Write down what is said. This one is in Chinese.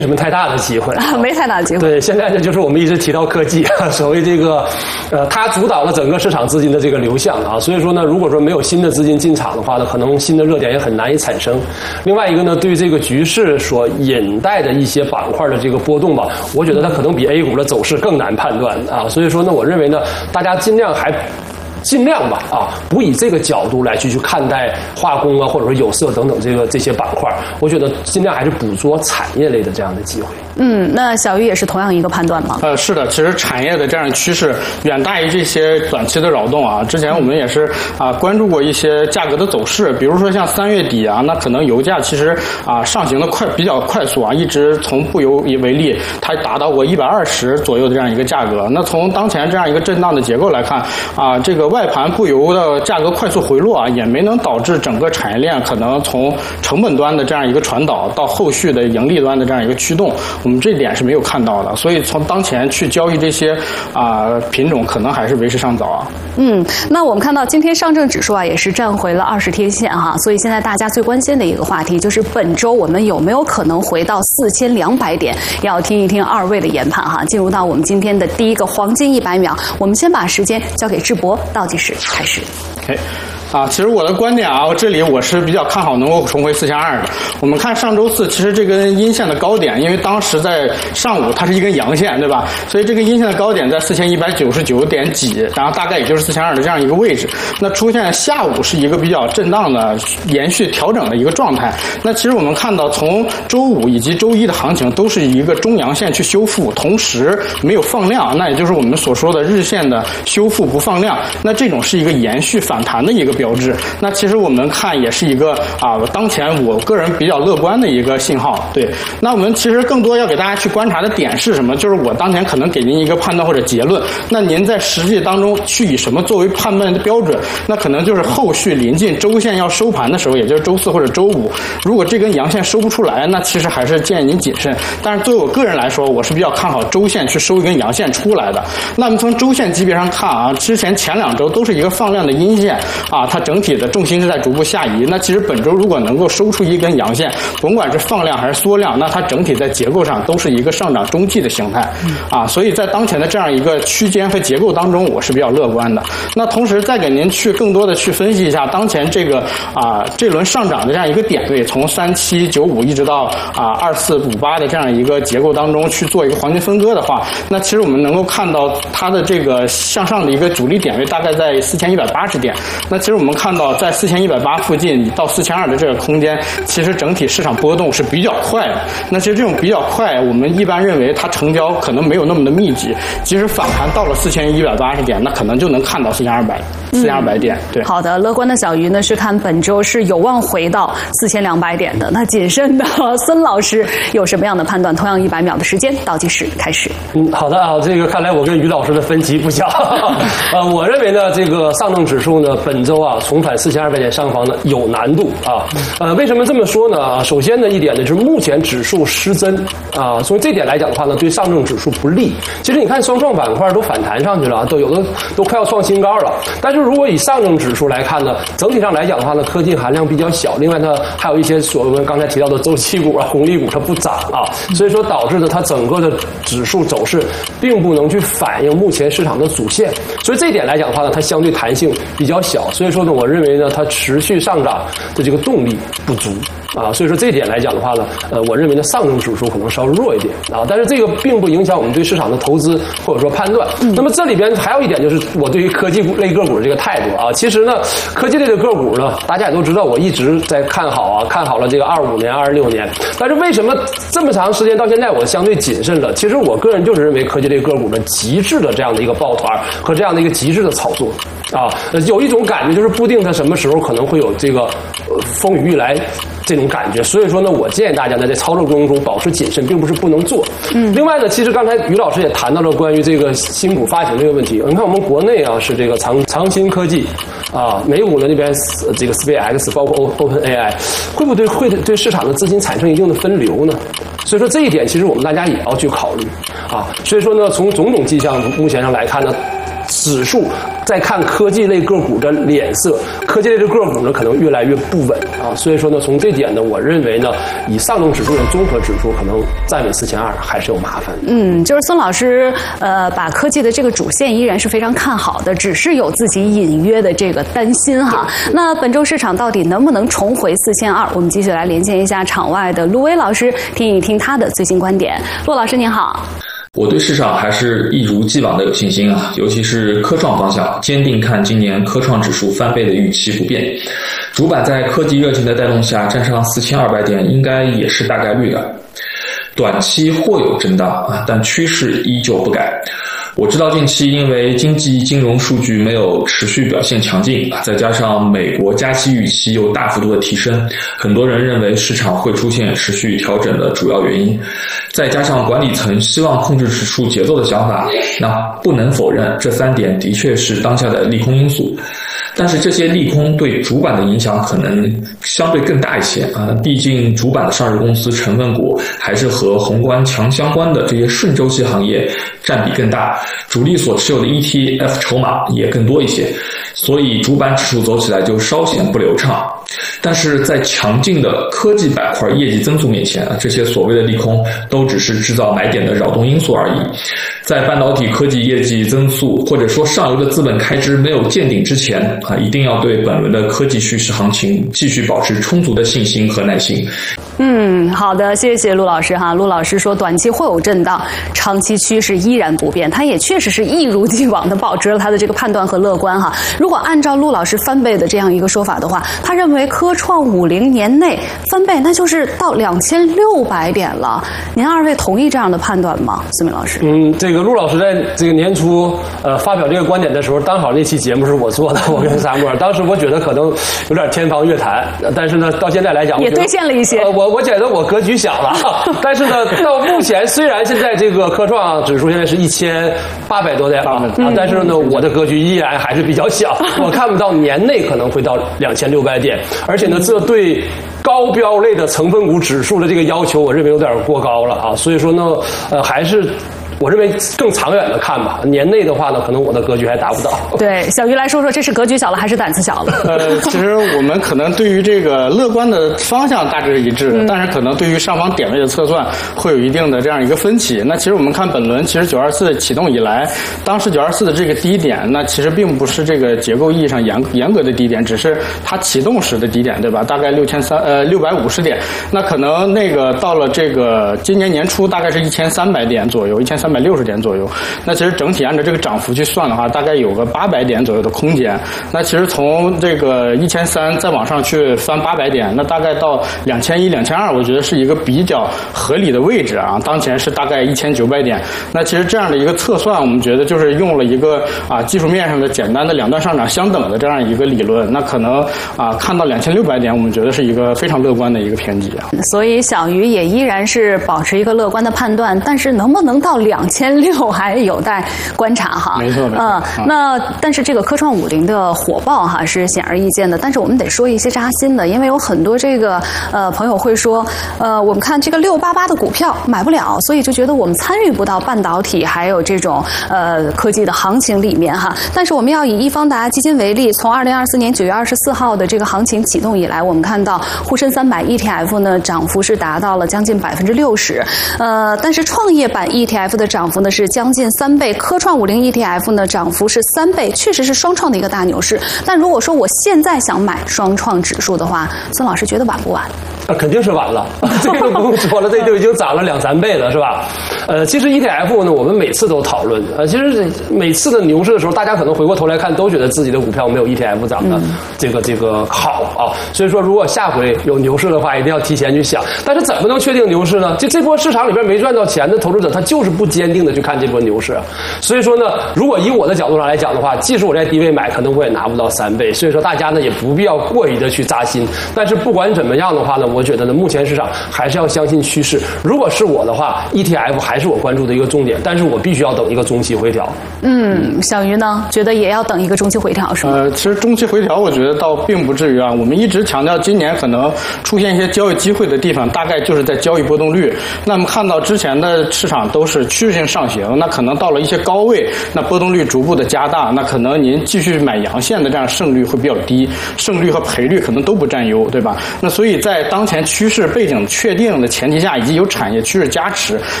什么太大的机会没太大的机会。 对，现在呢就是我们一直提到科技，所谓这个，它主导了整个市场资金的这个流向啊，所以说呢，如果说没有新的资金进场的话呢，可能新的热点也很难以产生。另外一个呢，对这个局势所引带的一些板块的这个波动吧，我觉得它可能比 A 股的走势更难判断啊，所以说呢，我认为呢，大家尽量吧不以这个角度来去看待化工啊，或者说有色等等这些板块，我觉得尽量还是捕捉产业类的这样的机会。 那小鱼也是同样一个判断吗？ 是的，其实产业的这样的趋势远大于这些短期的扰动啊。之前我们也是关注过一些价格的走势，比如说像3月底啊，那可能油价其实上行的比较快速啊，一直从布油为例，它达到过120左右的这样一个价格。那从当前这样一个震荡的结构来看这个外盘布油的价格快速回落啊，也没能导致整个产业链可能从成本端的这样一个传导到后续的盈利端的这样一个驱动，我们这点是没有看到的。所以从当前去交易这些品种，可能还是为时尚早啊。 那我们看到今天上证指数也是站回了20天线所以现在大家最关心的一个话题就是本周我们有没有可能回到4200点？要听一听二位的研判进入到我们今天的第一个黄金100秒，我们先把时间交给智博，倒计时开始。 其实我的观点这里我是比较看好能够重回4200的。我们看上周四，其实这根阴线的高点，因为当时在上午它是一根阳线，对吧？所以这个阴线的高点在4199点几，然后大概也就是4200的这样一个位置。那出现下午是一个比较震荡的延续调整的一个状态。那其实我们看到从周五以及周一的行情都是一个中阳线去修复，同时没有放量，那也就是我们所说的日线的修复不放量。那这种是一个延续反弹的一个标志。那其实我们看也是一个当前我个人比较乐观的一个信号。对，那我们其实更多要给大家去观察的点是什么？就是我当前可能给您一个判断或者结论，那您在实际当中去以什么作为判断的标准？那可能就是后续临近周线要收盘的时候，也就是周四或者周五，如果这根阳线收不出来，那其实还是建议您谨慎。但是作为我个人来说，我是比较看好周线去收一根阳线出来的。那么从周线级别上看之前前2周都是一个放量的阴线它整体的重心是在逐步下移。那其实本周如果能够收出一根阳线，甭管是放量还是缩量，那它整体在结构上都是一个上涨中继的形态所以在当前的这样一个区间和结构当中，我是比较乐观的。那同时再给您去更多的去分析一下当前这个这轮上涨的这样一个点位，从3795一直到2458的这样一个结构当中去做一个黄金分割的话，那其实我们能够看到它的这个向上的一个主力点位大概在4180点。那其实我们看到在4180附近到4200的这个空间，其实整体市场波动是比较快的。那其实这种比较快，我们一般认为它成交可能没有那么的密集，即使反弹到了4180点，那可能就能看到4200点。对， 好的，乐观的小鱼呢是看本周是有望回到4200点的。那谨慎的孙老师有什么样的判断？同样100秒的时间，倒计时开始。 好的这个看来我跟于老师的分歧不小。我认为呢，这个上证指数呢本周重返4200点上方呢有难度为什么这么说呢？首先呢一点呢就是目前指数失真从这点来讲的话呢，对上证指数不利。其实你看双创板块都反弹上去了，有的都快要创新高了。但是如果以上证指数来看呢，整体上来讲的话呢，科技含量比较小。另外呢，还有一些我们刚才提到的周期股红利股它不涨所以说导致的它整个的指数走势并不能去反映目前市场的主线。所以这一点来讲的话呢，它相对弹性比较小。所以说呢，我认为呢，它持续上涨的这个动力不足所以说这一点来讲的话呢，我认为呢，上证指数可能稍微弱一点但是这个并不影响我们对市场的投资或者说判断。那么这里边还有一点就是我对于科技类个股的这个态度其实呢，科技类的个股呢，大家也都知道，我一直在看好看好了这个25年、26年。但是为什么这么长时间到现在我相对谨慎了？其实我个人就是认为科技类个股的极致的这样的一个抱团和这样的一个极致的炒作有一种感觉就是不定它什么时候可能会有这个风雨欲来这种感觉。所以说呢，我建议大家呢在操作过程中保持谨慎，并不是不能做。另外呢，其实刚才于老师也谈到了关于这个新股发行这个问题。你看我们国内是这个长新科技美股呢那边这个 SpaceX 包括 OpenAI 会不会对市场的资金产生一定的分流呢？所以说这一点其实我们大家也要去考虑所以说呢，从种种迹象目前上来看呢， 指数再看科技类个股的脸色，科技类的个股呢可能越来越不稳啊。所以说呢，从这点呢，我认为呢，以上证指数的综合指数可能站稳4200还是有麻烦的。 就是孙老师把科技的这个主线依然是非常看好的，只是有自己隐约的这个担心哈。那本周市场到底能不能重回4200？我们继续来连线一下场外的陆威老师，听一听他的最新观点。陆老师您好。 我对市场还是一如既往的有信心啊，尤其是科创方向，坚定看今年科创指数翻倍的预期不变。主板在科技热情的带动下站上4200点，应该也是大概率的。短期或有震荡啊，但趋势依旧不改。我知道近期因为经济金融数据没有持续表现强劲，再加上美国加息预期又大幅度的提升，很多人认为市场会出现持续调整的主要原因。再加上管理层希望控制指数节奏的想法，那不能否认这3点的确是当下的利空因素。但是这些利空对主板的影响可能相对更大一些啊，毕竟主板的上市公司成分股还是和宏观强相关的这些顺周期行业占比更大，主力所持有的 ETF 筹码也更多一些，所以主板指数走起来就稍显不流畅。但是在强劲的科技板块业绩增速面前，这些所谓的利空都只是制造买点的扰动因素而已。在半导体科技业绩增速或者说上游的资本开支没有见顶之前一定要对本轮的科技趋势行情继续保持充足的信心和耐心。 好的，谢谢陆老师哈。陆老师说短期会有震荡，长期趋势依然不变，他也确实是一如既往的保持了他的这个判断和乐观哈。如果按照陆老师翻倍的这样一个说法的话，他认为科创50年内翻倍，那就是到2600点了。您二位同意这样的判断吗？孙明老师？ 这个陆老师在这个年初发表这个观点的时候，刚好那期节目是我做的，我跟萨默，当时我觉得可能有点天方夜谭，但是呢，到现在来讲， 也兑现了一些。 我觉得我格局小了，但是呢，到目前虽然现在这个科创指数现在是1800多点啊，但是呢，我的格局依然还是比较小，我看不到年内可能会到2600点，而且呢，这对高标类的成分股指数的这个要求，我认为有点过高了啊，所以说呢，还是。我认为更长远的看吧，年内的话呢，可能我的格局还达不到。 对，小鱼来说说，这是格局小了还是胆子小了？ 其实我们可能对于这个乐观的方向大致是一致的，但是可能对于上方点位的测算会有一定的这样一个分歧。那其实我们看本轮，其实924启动以来，当时924的这个低点，那其实并不是这个结构意义上严格的低点，只是它启动时的低点，对吧？大概650点。那可能那个到了这个今年年初，大概是1300点左右，1360点左右。那其实整体按照这个涨幅去算的话，大概有个800点左右的空间。那其实从这个1300再往上去翻800点，那大概到2100、2200，我觉得是一个比较合理的位置啊。当前是大概1900点。那其实这样的一个测算，我们觉得就是用了一个技术面上的简单的两段上涨相等的这样一个理论。那可能看到2600点，我们觉得是一个非常乐观的一个偏极啊。 所以小鱼也依然是保持一个乐观的判断，但是能不能到2600还有待观察哈。 没错， 那但是这个科创50的火爆哈是显而易见的，但是我们得说一些扎心的，因为有很多这个朋友会说，我们看这个688的股票买不了，所以就觉得我们参与不到半导体还有这种科技的行情里面哈。但是我们要以易方达基金为例，从2024年9月24号的这个行情启动以来，我们看到沪深300 ETF 呢涨幅是达到了将近60%，但是创业板 ETF 的涨幅呢是将近3倍，科创50 ETF 呢涨幅是3倍，确实是双创的一个大牛市。但如果说我现在想买双创指数的话，孙老师觉得晚不晚？ 肯定是晚了，这个不用说了，这就已经涨了2、3倍了，是吧？其实 ETF 呢，我们每次都讨论，其实每次的牛市的时候，大家可能回过头来看，都觉得自己的股票没有 ETF 涨的这个好啊。所以说，如果下回有牛市的话，一定要提前去想。但是怎么能确定牛市呢？这波市场里边没赚到钱的投资者，他就是不坚定的去看这波牛市。所以说呢，如果以我的角度上来讲的话，即使我在低位买，可能我也拿不到3倍。所以说大家呢也不必要过于的去扎心。但是不管怎么样的话呢，我觉得呢，目前市场还是要相信趋势。如果是我的话 ，ETF 还是我关注的一个重点，但是我必须要等一个中期回调。 小鱼呢，觉得也要等一个中期回调是吗？ 其实中期回调，我觉得倒并不至于啊。我们一直强调，今年可能出现一些交易机会的地方，大概就是在交易波动率。那么看到之前的市场都是趋势性上行，那可能到了一些高位，那波动率逐步的加大，那可能您继续买阳线的这样胜率会比较低，胜率和赔率可能都不占优，对吧？那所以在当前趋势背景确定的前提下，以及有产业趋势加持，